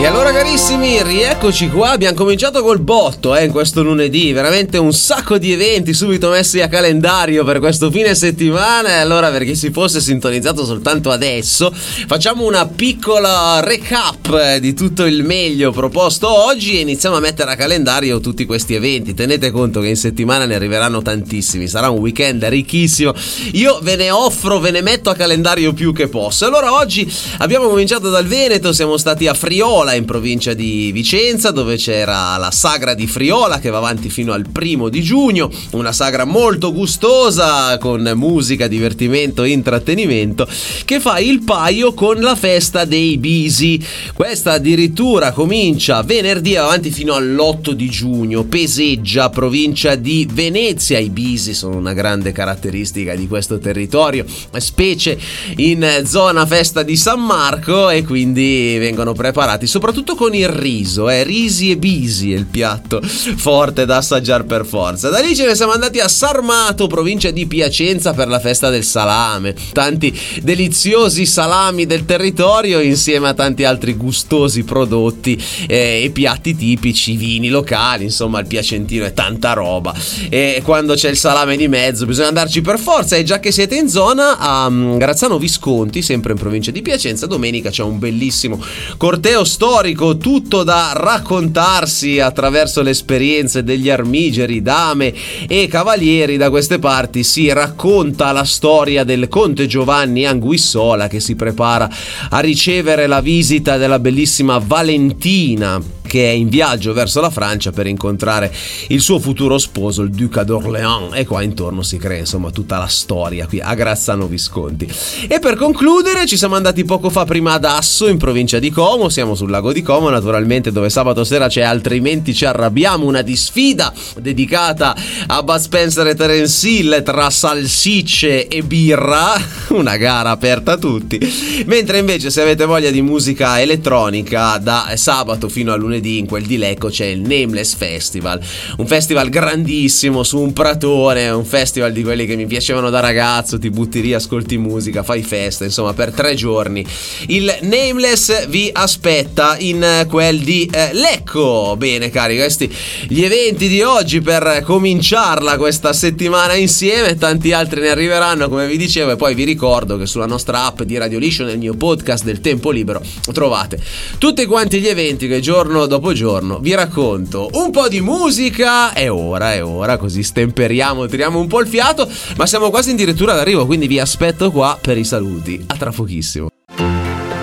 E allora carissimi, rieccoci qua, abbiamo cominciato col botto in questo lunedì, veramente un sacco di eventi subito messi a calendario per questo fine settimana. E allora, per chi si fosse sintonizzato soltanto adesso, facciamo una piccola recap di tutto il meglio proposto oggi e iniziamo a mettere a calendario tutti questi eventi. Tenete conto che in settimana ne arriveranno tantissimi, sarà un weekend ricchissimo, io ve ne metto a calendario più che posso. Allora oggi abbiamo cominciato dal Veneto, siamo stati a Friola in provincia di Vicenza, dove c'era la sagra di Friola che va avanti fino al 1° giugno, una sagra molto gustosa con musica, divertimento e intrattenimento, che fa il paio con la festa dei Bisi. Questa addirittura comincia venerdì e va avanti fino all'8 di giugno, Peseggia, provincia di Venezia. I Bisi sono una grande caratteristica di questo territorio, specie in zona festa di San Marco, e quindi vengono preparati soprattutto con il riso, risi e bisi è il piatto forte da assaggiare per forza. Da lì ce ne siamo andati a Sarmato, provincia di Piacenza, per la festa del salame. Tanti deliziosi salami del territorio insieme a tanti altri gustosi prodotti e piatti tipici, vini locali, insomma il piacentino è tanta roba. E quando c'è il salame di mezzo bisogna andarci per forza. E già che siete in zona, a Grazzano Visconti, sempre in provincia di Piacenza, domenica c'è un bellissimo corteo storico, tutto da raccontarsi attraverso le esperienze degli armigeri, dame e cavalieri. Da queste parti si racconta la storia del conte Giovanni Anguissola, che si prepara a ricevere la visita della bellissima Valentina, che è in viaggio verso la Francia per incontrare il suo futuro sposo, il Duca d'Orléans, e qua intorno si crea insomma tutta la storia qui a Grazzano Visconti. E per concludere ci siamo andati poco fa prima ad Asso, in provincia di Como. Siamo sul lago di Como naturalmente, dove sabato sera c'è Altrimenti ci arrabbiamo, una disfida dedicata a Bud Spencer e Terence Hill tra salsicce e birra, una gara aperta a tutti. Mentre invece, se avete voglia di musica elettronica, da sabato fino a lunedì in quel di Lecco c'è il Nameless Festival, un festival grandissimo su un pratone, un festival di quelli che mi piacevano da ragazzo, ti butti lì, ascolti musica, fai festa, insomma per 3 giorni il Nameless vi aspetta in quel di Lecco. Bene cari, questi gli eventi di oggi per cominciarla questa settimana insieme, tanti altri ne arriveranno come vi dicevo, e poi vi ricordo che sulla nostra app di Radio Liscio, nel mio podcast del tempo libero, trovate tutti quanti gli eventi che giorno dopo giorno vi racconto. Un po' di musica è ora, così stemperiamo, tiriamo un po' il fiato, ma siamo quasi addirittura d'arrivo, quindi vi aspetto qua per i saluti. A tra pochissimo.